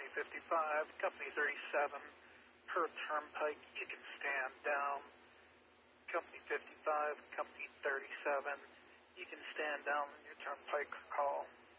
55, Company 37, per turnpike, you can stand down. Company 55, Company 37, you can stand down on your turnpike call.